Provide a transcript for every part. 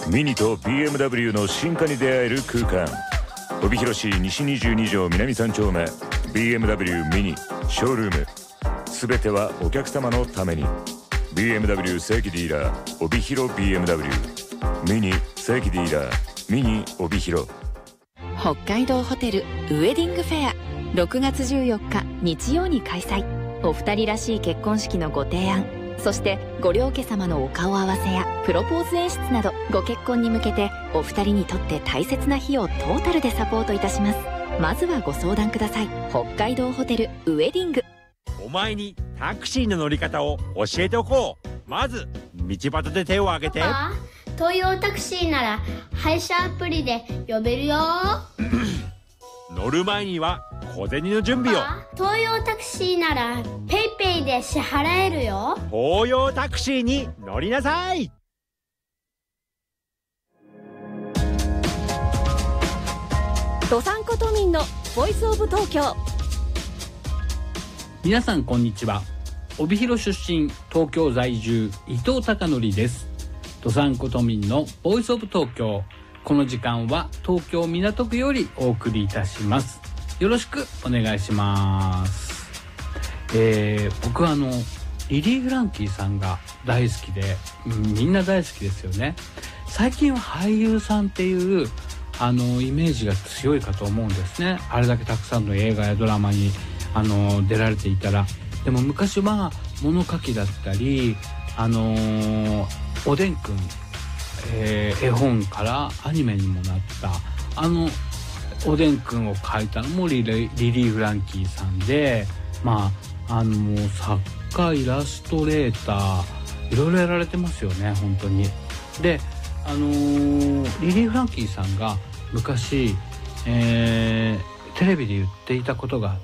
ミニと BMW の進化に出会える空間、帯広市西22条南3丁目 BMW ミニショールーム。すべてはお客様のために。 BMW 正規ディーラー帯広 BMW ミニ正規ディーラーミニ帯広。 北海道ホテルウェディングフェア6月14日日曜に開催。お二人らしい結婚式のご提案、そしてご両家様のお顔合わせやプロポーズ演出など、ご結婚に向けてお二人にとって大切な日をトータルでサポートいたします。まずはご相談ください。北海道ホテルウェディング。 お前にタクシーの乗り方を教えておこう。まず道端で手を挙げて。 パパ、東洋タクシーなら配車アプリで呼べるよ。 乗る前には小銭の準備を。 東洋タクシーならペイペイで支払えるよ。 東洋タクシーに乗りなさい。 どさんこ都民のボイスオブ東京。 皆さんこんにちは。帯広出身、東京在住、伊藤孝則です。どさんこ都民のボイスオブ東京。この時間は東京港区よりお送りいたします。よろしくお願いします。僕はリリー・フランキーさんが大好きで、みんな大好きですよね。最近は俳優さんっていうイメージが強いかと思うんですね。あれだけたくさんの映画やドラマに出られていたら。でも昔は物書きだったりおでんくん、絵本からアニメにもなったおでんくんを書いたのもリリー・フランキーさんで、作家、イラストレーター、いろいろやられてますよね、本当に。でリリー・フランキーさんが昔、テレビで言っていたことがあって、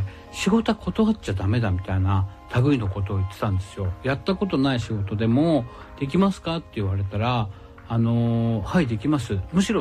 仕事は断っちゃダメだみたいな類のことを言ってたんですよ。やったことない仕事でもできますかって言われたら、はいできます、むしろ